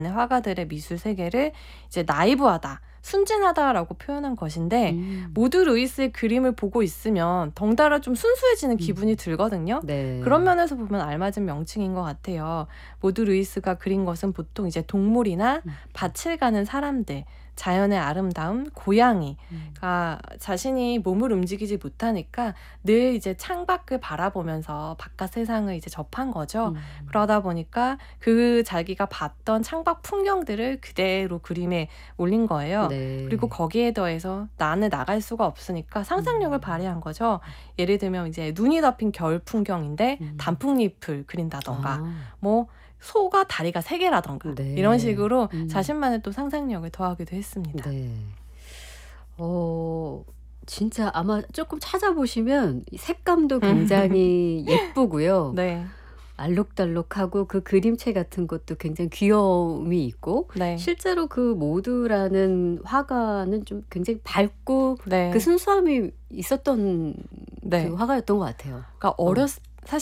화가들의 미술 세계를 이제 나이브하다, 순진하다라고 표현한 것인데 모드 루이스의 그림을 보고 있으면 덩달아 좀 순수해지는 기분이 들거든요. 그런 네. 면에서 보면 알맞은 명칭인 것 같아요. 모드 루이스가 그린 것은 보통 이제 동물이나 밭을 가는 사람들, 자연의 아름다움, 고양이가 자신이 몸을 움직이지 못하니까 늘 이제 창밖을 바라보면서 바깥 세상을 이제 접한 거죠. 그러다 보니까 그 자기가 봤던 창밖 풍경들을 그대로 그림에 올린 거예요. 그리고 네. 거기에 더해서 나는 나갈 수가 없으니까 상상력을 발휘한 거죠. 예를 들면 이제 눈이 덮인 겨울 풍경인데 단풍잎을 그린다던가 아. 뭐 소가 다리가 3개라던가 이런 네. 식으로 자신만의 또 상상력을 더하기도 했습니다. 네. 진짜 아마 조금 찾아보시면 이 색감도 굉장히 예쁘고요. 네. 알록달록하고 그 그림체 같은 것도 굉장히 귀여움이 있고 네. 실제로 그 모드라는 화가는 좀 굉장히 밝고 네. 그 순수함이 있었던 네. 그 화가였던 것 같아요. 그러니까 어렸을